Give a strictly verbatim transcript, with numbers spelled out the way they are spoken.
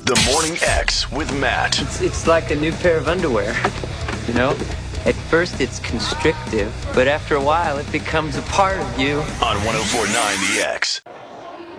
The Morning X with Matt. It's, it's like a new pair of underwear, you know? At first it's constrictive, but after a while it becomes a part of you. On one oh four point nine The X.